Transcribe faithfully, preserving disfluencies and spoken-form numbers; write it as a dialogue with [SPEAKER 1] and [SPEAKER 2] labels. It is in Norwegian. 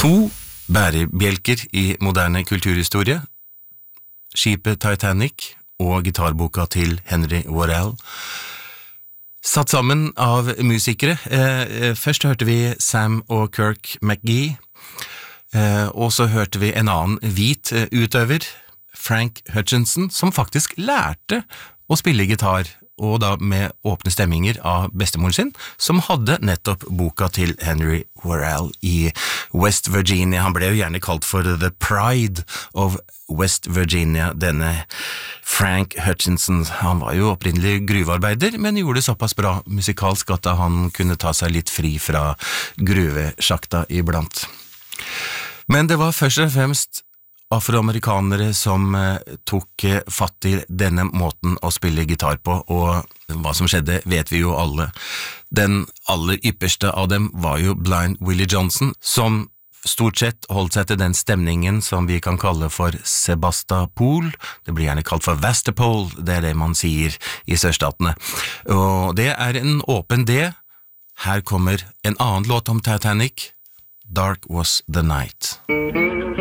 [SPEAKER 1] To bærebjelker i moderne kulturhistorie, skipet Titanic og gitarboka til Henry Worrell, satt sammen av musikere. Eh, først hørte vi Sam og Kirk McGee, eh, og så hørte vi en annen hvit utøver, Frank Hutchinson, som faktisk lærte å spille gitar, og da med åpne stemminger av bestemoren sin, som hadde nettopp boka til Henry Worrell i West Virginia. Han ble jo gjerne kalt for The Pride of West Virginia, denne Frank Hutchinson. Han var jo opprinnelig gruvearbeider, men gjorde det såpass bra musikalsk at han kunne ta seg litt fri fra gruvesjakta iblant. Men det var først og fremst afroamerikanere som eh, tok eh, fatt i denne måten å spille gitar på, og hva som skjedde vet vi jo alle. Den aller ypperste av dem var jo Blind Willie Johnson, som stort sett holdt seg til den stemningen som vi kan kalle for Sebastopol. Det blir gjerne kalt for Vastapol, det er det man sier i sørstatene. Og det er en åpen D. Her kommer en annen låt om Titanic, Dark Was the Night.